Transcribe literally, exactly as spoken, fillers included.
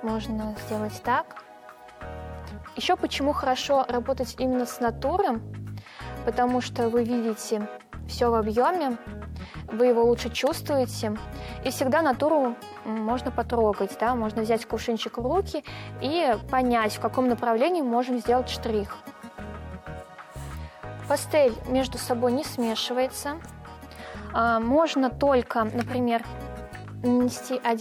можно сделать так. Еще почему хорошо работать именно с натурой, потому что вы видите все в объеме, вы его лучше чувствуете, и всегда натуру можно потрогать, да, можно взять кувшинчик в руки и понять, в каком направлении можем сделать штрих. Пастель между собой не смешивается. Можно только, например, нанести один